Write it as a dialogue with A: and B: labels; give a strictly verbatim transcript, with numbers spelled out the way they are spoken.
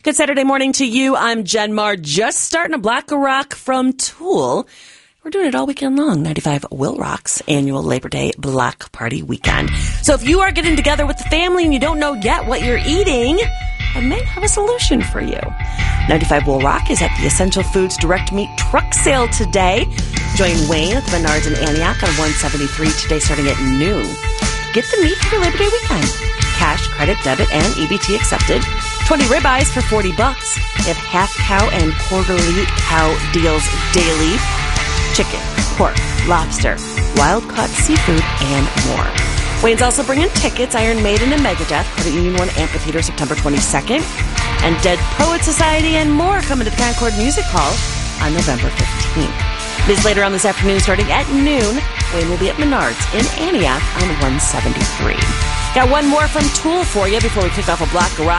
A: Good Saturday morning to you. I'm Jen Marr, just starting a block of rock from Tool. We're doing it all weekend long. ninety-five Will Rock's annual Labor Day block party weekend. So if you are getting together with the family and you don't know yet what you're eating, I may have a solution for you. ninety-five Will Rock is at the Essential Foods Direct Meat Truck Sale today. Join Wayne at the Menards in Antioch on one seventy-three today starting at noon. Get the meat for your Labor Day weekend. Cash, credit, debit, and E B T accepted. twenty ribeyes for forty bucks. They have half cow and quarterly cow deals daily. Chicken, pork, lobster, wild-caught seafood, and more. Wayne's also bringing tickets, Iron Maiden and Megadeth, Credit Union One Amphitheater, September twenty-second, and Dead Poet Society and more coming to the Concord Music Hall on November fifteenth. It is later on this afternoon, starting at noon. Wayne will be at Menards in Antioch on one seventy-three. Got one more from Tool for you before we kick off a block of rock.